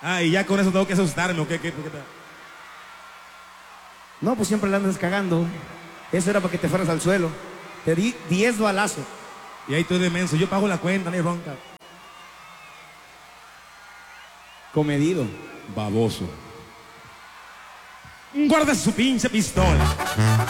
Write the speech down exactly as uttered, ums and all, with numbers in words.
Ah, y ya con eso tengo que asustarme, ¿o qué? ¿Qué, qué, qué tal? No, pues siempre la andas cagando. Eso era para que te fueras al suelo. Te di diez balazos. Y ahí estoy de menso, yo pago la cuenta, ni ronca. Comedido. Baboso. Guarda su pinche pistola.